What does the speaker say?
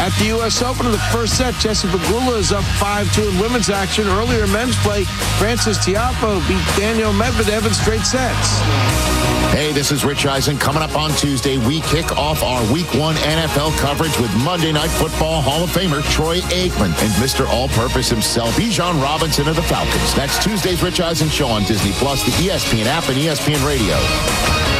At the U.S. Open in the first set, Jessie Pegula is up 5-2 in women's action. Earlier in men's play, Francis Tiafoe beat Daniel Medvedev in straight sets. Hey, this is Rich Eisen. Coming up on Tuesday, we kick off our Week 1 NFL coverage with Monday Night Football Hall of Famer Troy Aikman and Mr. All-Purpose himself, Bijan Robinson of the Falcons. That's Tuesday's Rich Eisen Show on Disney+, the ESPN app, and ESPN Radio.